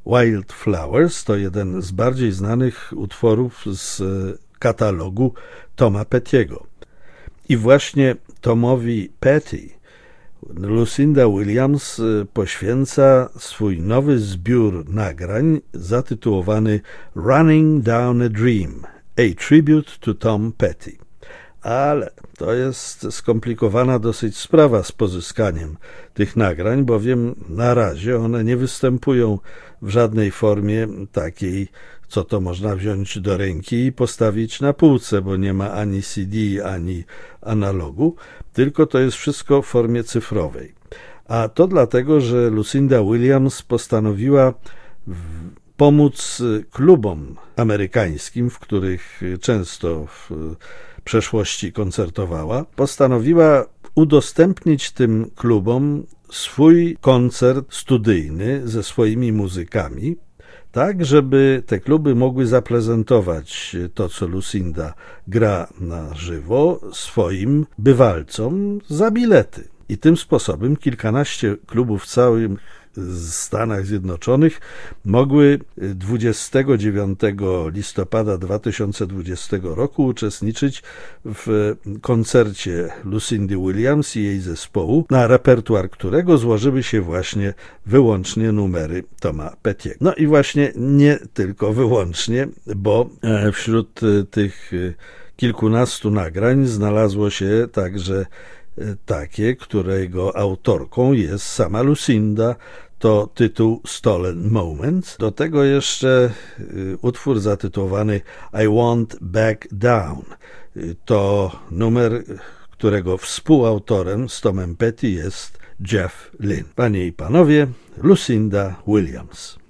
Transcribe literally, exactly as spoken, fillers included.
Wildflowers to jeden z bardziej znanych utworów z katalogu Toma Petty'ego. I właśnie Tomowi Petty Lucinda Williams poświęca swój nowy zbiór nagrań zatytułowany Running Down a Dream, a Tribute to Tom Petty. Ale to jest skomplikowana dosyć sprawa z pozyskaniem tych nagrań, bowiem na razie one nie występują w żadnej formie takiej, co to można wziąć do ręki i postawić na półce, bo nie ma ani C D, ani analogu, tylko to jest wszystko w formie cyfrowej. A to dlatego, że Lucinda Williams postanowiła pomóc klubom amerykańskim, w których często w przeszłości koncertowała, postanowiła udostępnić tym klubom swój koncert studyjny ze swoimi muzykami, tak żeby te kluby mogły zaprezentować to, co Lucinda gra na żywo, swoim bywalcom za bilety. I tym sposobem kilkanaście klubów w całym Stanach Zjednoczonych mogły dwudziestego dziewiątego listopada dwa tysiące dwudziestego roku uczestniczyć w koncercie Lucindy Williams i jej zespołu, na repertuar którego złożyły się właśnie wyłącznie numery Toma Petty'ego. No i właśnie nie tylko wyłącznie, bo wśród tych kilkunastu nagrań znalazło się także takie, którego autorką jest sama Lucinda, to tytuł Stolen Moments. Do tego jeszcze utwór zatytułowany I Won't Back Down. To numer, którego współautorem z Tomem Petty jest Jeff Lynne. Panie i panowie, Lucinda Williams.